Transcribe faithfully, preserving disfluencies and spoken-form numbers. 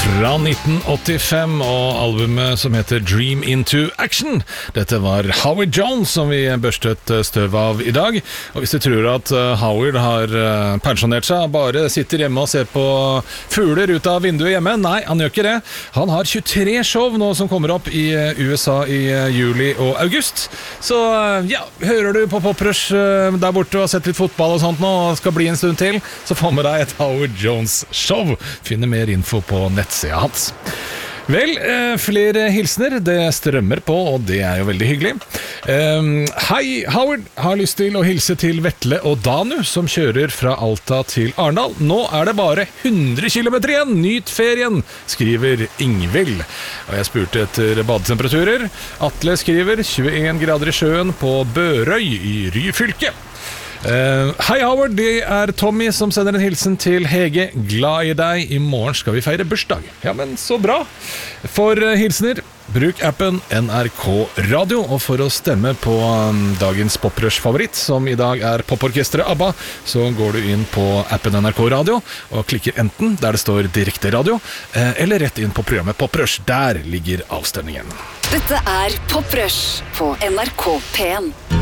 Fra nitten åttifem og albumet som heter Dream Into Action. Dette var Howard Jones som vi børstet støv av i dag. Og hvis du tror at Howard har pensjonert seg, bare sitter hjemme og ser på fugler ut av vinduet hjemme, nei, han gjør ikke det. Han har tjuetre show nå som kommer opp i U S A i juli og august. Så ja, hører du på Poprush der borte og har sett litt fotball og sånt nå, og skal bli en stund til, så få med deg et Howard Jones show. Finner mer info på nettsida hans. Vel, eh, flere hilsner, det strømmer på, og det er jo veldig hyggelig. Um, hei, Howard, har lyst til å hilse til Vetle og Danu, som kjører fra Alta til Arendal. Nå er det bare hundre kilometer igjen, nyt ferien, skriver Ingvild. Og jeg spurte etter badetemperaturer. Atle skriver tjueen grader i sjøen på Børøy i Ryfylke. Uh, Hei Howard, det er Tommy som sender en hilsen til Hege. Glad i deg, i morgen skal vi feire bursdag. Ja, men så bra. For uh, hilsener, bruk appen N R K Radio. Og for å stemme på um, dagens Poprush-favoritt, som i dag er poporkestret ABBA, så går du inn på appen N R K Radio og klikker enten der det står direkte radio, uh, eller rett inn på programmet Poprush. Der ligger avstemningen. Dette er Poprush på N R K P en.